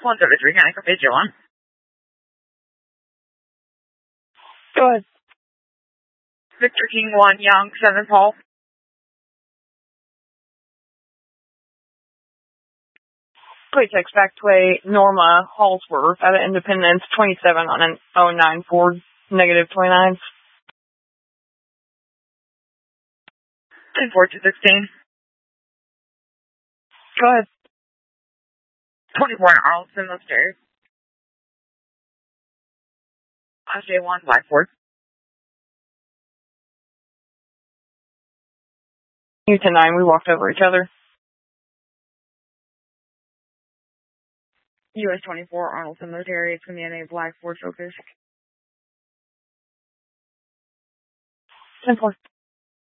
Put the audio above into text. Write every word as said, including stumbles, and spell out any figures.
one seventy-three, can I copy John? Go ahead. Victor King one, Young, seven, Paul. Please text back to a Norma Hallsworth out of Independence, twenty-seven on an oh nine Ford, negative twenty-nine. ten four two sixteen. Go ahead. twenty-four in Arlington, those stairs. S J one, five four. You to nine, we walked over each other. U S twenty-four, Arnold Cemetery, it's going to be in a black Ford Focus. ten four.